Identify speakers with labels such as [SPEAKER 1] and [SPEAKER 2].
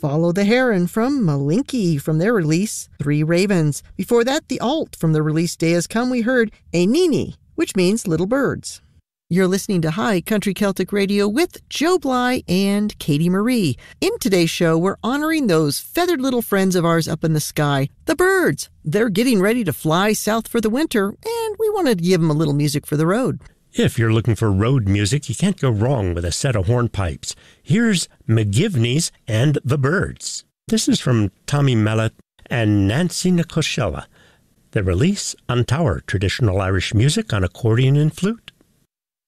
[SPEAKER 1] Follow the Heron from Malinky from their release, Three Ravens. Before that, The Alt from the release Day Has Come, we heard A Nini, which means little birds. You're listening to High Country Celtic Radio with Joe Bly and Katie Marie. In today's show, we're honoring those feathered little friends of ours up in the sky, the birds. They're getting ready to fly south for the winter, and we wanted to give them a little music for the road.
[SPEAKER 2] If you're looking for road music, you can't go wrong with a set of hornpipes. Here's McGivney's and the Birds. This is from Tommy Mellett and Nancy Nicoshella. The release, An Tower, traditional Irish music on accordion and flute.